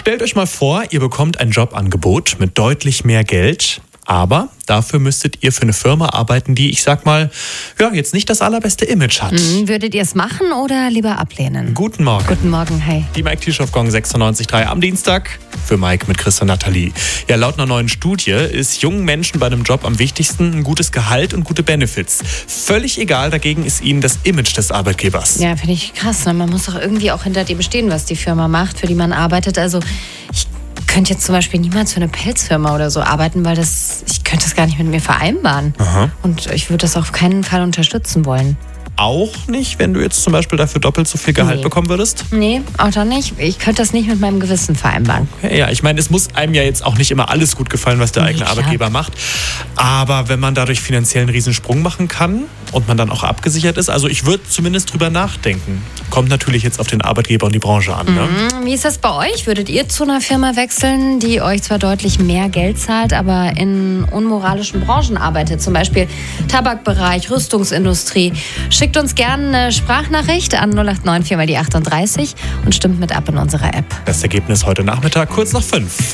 Stellt euch mal vor, ihr bekommt ein Jobangebot mit deutlich mehr Geld. Aber dafür müsstet ihr für eine Firma arbeiten, die, ich sag mal, ja, jetzt nicht das allerbeste Image hat. Würdet ihr es machen oder lieber ablehnen? Guten Morgen. Guten Morgen, hi. Die Mike Tisch auf Gong 96.3 am Dienstag für Mike mit Chris und Nathalie. Ja, laut einer neuen Studie ist jungen Menschen bei einem Job am wichtigsten ein gutes Gehalt und gute Benefits. Völlig egal, dagegen ist ihnen das Image des Arbeitgebers. Ja, finde ich krass. Ne? Man muss doch irgendwie auch hinter dem stehen, was die Firma macht, für die man arbeitet. Also ich könnte jetzt zum Beispiel niemals für eine Pelzfirma oder so arbeiten, weil ich könnte das gar nicht mit mir vereinbaren. Aha. Und ich würde das auf keinen Fall unterstützen wollen. Auch nicht, wenn du jetzt zum Beispiel dafür doppelt so viel Gehalt bekommen würdest? Nee, auch dann nicht. Ich könnte das nicht mit meinem Gewissen vereinbaren. Okay, ja, ich meine, es muss einem ja jetzt auch nicht immer alles gut gefallen, was der eigene Arbeitgeber macht. Aber wenn man dadurch finanziell einen Riesensprung machen kann und man dann auch abgesichert ist, also ich würde zumindest drüber nachdenken. Kommt natürlich jetzt auf den Arbeitgeber und die Branche an. Ne? Wie ist das bei euch? Würdet ihr zu einer Firma wechseln, die euch zwar deutlich mehr Geld zahlt, aber in unmoralischen Branchen arbeitet? Zum Beispiel Tabakbereich, Rüstungsindustrie. Schickt uns gerne eine Sprachnachricht an 0894 mal die 38 und stimmt mit ab in unserer App. Das Ergebnis heute Nachmittag kurz nach 5.